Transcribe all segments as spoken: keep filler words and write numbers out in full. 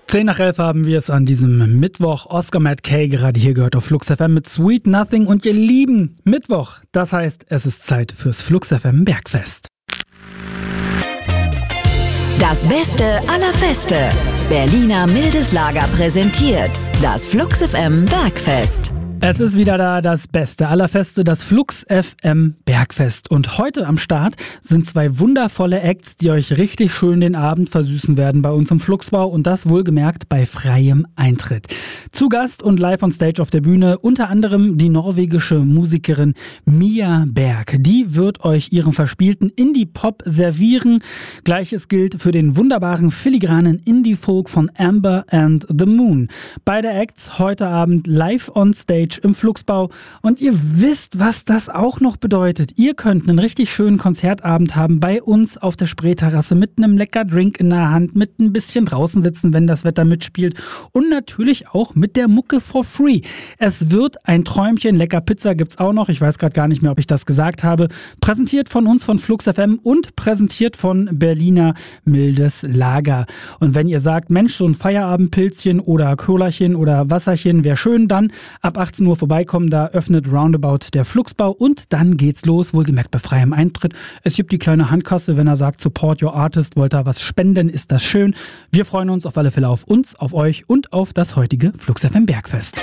zehn nach elf haben wir es an diesem Mittwoch. Oscar Matt Kay gerade hier gehört auf Flux F M mit Sweet Nothing. Und ihr lieben Mittwoch, das heißt, es ist Zeit fürs Flux F M Bergfest. Das Beste aller Feste. Berliner Mildes Lager präsentiert das Flux F M Bergfest. Es ist wieder da, das Beste aller Feste, das Flux F M Bergfest. Und heute am Start sind zwei wundervolle Acts, die euch richtig schön den Abend versüßen werden bei uns im Fluxbau und das wohlgemerkt bei freiem Eintritt. Zu Gast und live on stage auf der Bühne unter anderem die norwegische Musikerin Mia Berg. Die wird euch ihren verspielten Indie-Pop servieren. Gleiches gilt für den wunderbaren filigranen Indie-Folk von Amber and the Moon. Beide Acts heute Abend live on stage im Fluxbau und ihr wisst, was das auch noch bedeutet. Ihr könnt einen richtig schönen Konzertabend haben bei uns auf der Spreeterrasse mit einem lecker Drink in der Hand, mit ein bisschen draußen sitzen, wenn das Wetter mitspielt und natürlich auch mit der Mucke for free. Es wird ein Träumchen, lecker Pizza gibt's auch noch, ich weiß gerade gar nicht mehr, ob ich das gesagt habe. Präsentiert von uns von Flux F M und präsentiert von Berliner Mildes Lager. Und wenn ihr sagt, Mensch, so ein Feierabendpilzchen oder Köhlerchen oder Wasserchen wäre schön, dann ab achtzehn Uhr vorbeikommen, da öffnet Roundabout der Fluxbau und dann geht's los, wohlgemerkt bei freiem Eintritt. Es gibt die kleine Handkasse, wenn er sagt, support your artist, wollt ihr was spenden, ist das schön. Wir freuen uns auf alle Fälle auf uns, auf euch und auf das heutige Flux F M Bergfest.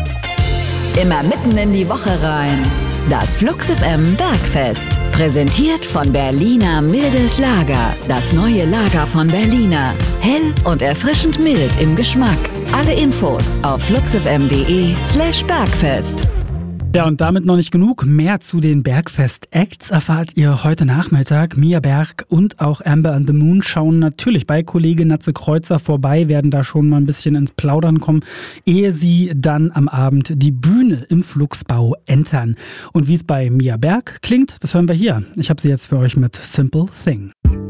Immer mitten in die Woche rein. Das Flux F M Bergfest. Präsentiert von Berliner Mildes Lager. Das neue Lager von Berliner. Hell und erfrischend mild im Geschmack. Alle Infos auf fluxfm.de slash Bergfest. Ja, und damit noch nicht genug. Mehr zu den Bergfest-Acts erfahrt ihr heute Nachmittag. Mia Berg und auch Amber and the Moon schauen natürlich bei Kollegin Natze Kreuzer vorbei, werden da schon mal ein bisschen ins Plaudern kommen, ehe sie dann am Abend die Bühne im Fluxbau entern. Und wie es bei Mia Berg klingt, das hören wir hier. Ich habe sie jetzt für euch mit Simple Thing.